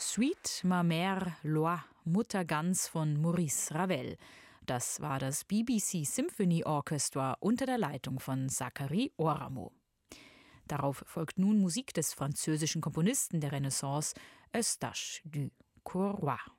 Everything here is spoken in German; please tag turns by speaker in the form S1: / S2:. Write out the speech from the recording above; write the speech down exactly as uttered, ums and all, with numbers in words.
S1: Suite Ma Mère Loi, Muttergans von Maurice Ravel. Das war das B B C Symphony Orchestra unter der Leitung von Zachary Oramo. Darauf folgt nun Musik des französischen Komponisten der Renaissance, Eustache du Courroy.